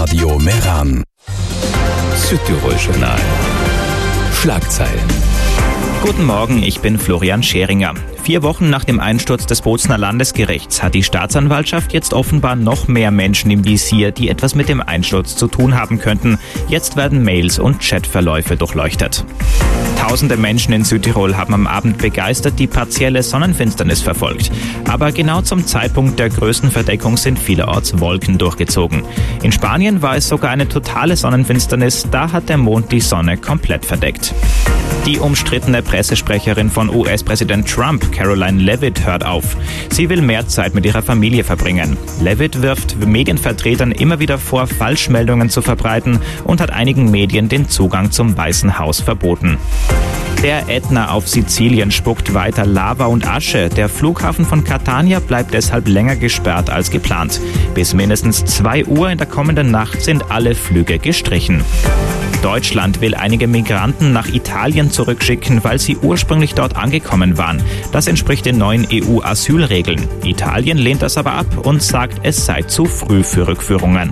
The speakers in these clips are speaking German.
Stadtradio Meran. Südtirol-Journal. Schlagzeilen. Guten Morgen, ich bin Florian Scheringer. 4 Wochen nach dem Einsturz des Bozner Landesgerichts hat die Staatsanwaltschaft jetzt offenbar noch mehr Menschen im Visier, die etwas mit dem Einsturz zu tun haben könnten. Jetzt werden Mails und Chatverläufe durchleuchtet. Tausende Menschen in Südtirol haben am Abend begeistert die partielle Sonnenfinsternis verfolgt. Aber genau zum Zeitpunkt der größten Verdeckung sind vielerorts Wolken durchgezogen. In Spanien war es sogar eine totale Sonnenfinsternis, da hat der Mond die Sonne komplett verdeckt. Die umstrittene Pressesprecherin von US-Präsident Trump, Karoline Leavitt, hört auf. Sie will mehr Zeit mit ihrer Familie verbringen. Leavitt wirft Medienvertretern immer wieder vor, Falschmeldungen zu verbreiten und hat einigen Medien den Zugang zum Weißen Haus verboten. Der Ätna auf Sizilien spuckt weiter Lava und Asche. Der Flughafen von Catania bleibt deshalb länger gesperrt als geplant. Bis mindestens 2 Uhr in der kommenden Nacht sind alle Flüge gestrichen. Deutschland will einige Migranten nach Italien zurückschicken, weil sie ursprünglich dort angekommen waren. Das entspricht den neuen EU-Asylregeln. Italien lehnt das aber ab und sagt, es sei zu früh für Rückführungen.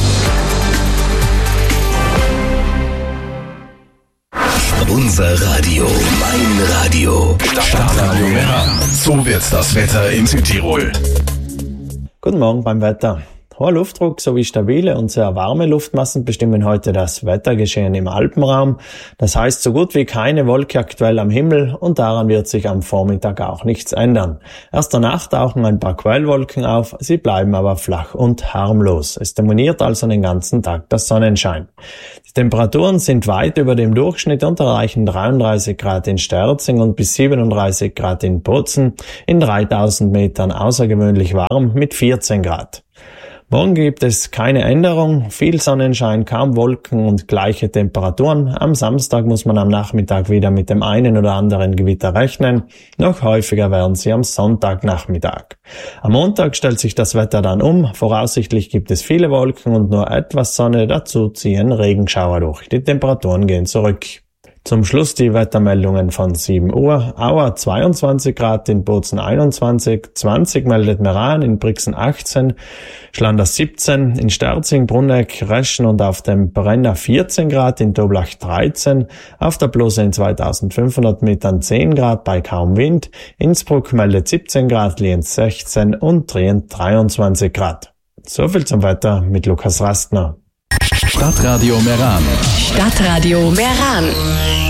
Unser Radio, mein Radio. Stadtradio Meran. So wird das Wetter in Südtirol. Guten Morgen beim Wetter. Hoher Luftdruck sowie stabile und sehr warme Luftmassen bestimmen heute das Wettergeschehen im Alpenraum. Das heißt, so gut wie keine Wolke aktuell am Himmel und daran wird sich am Vormittag auch nichts ändern. Erst danach tauchen ein paar Quellwolken auf, sie bleiben aber flach und harmlos. Es dominiert also den ganzen Tag der Sonnenschein. Die Temperaturen sind weit über dem Durchschnitt und erreichen 33 Grad in Sterzing und bis 37 Grad in Bozen, in 3000 Metern außergewöhnlich warm mit 14 Grad. Morgen gibt es keine Änderung, viel Sonnenschein, kaum Wolken und gleiche Temperaturen. Am Samstag muss man am Nachmittag wieder mit dem einen oder anderen Gewitter rechnen. Noch häufiger werden sie am Sonntagnachmittag. Am Montag stellt sich das Wetter dann um. Voraussichtlich gibt es viele Wolken und nur etwas Sonne, dazu ziehen Regenschauer durch. Die Temperaturen gehen zurück. Zum Schluss die Wettermeldungen von 7 Uhr. Auer 22 Grad, in Bozen 21, 20 meldet Meran, in Brixen 18, Schlanders 17, in Sterzing, Brunegg, Reschen und auf dem Brenner 14 Grad, in Toblach 13, auf der Blose in 2500 Metern 10 Grad bei kaum Wind, Innsbruck meldet 17 Grad, Lienz 16 und Trient 23 Grad. So viel zum Wetter mit Lukas Rastner. Stadtradio Meran. Stadtradio Meran.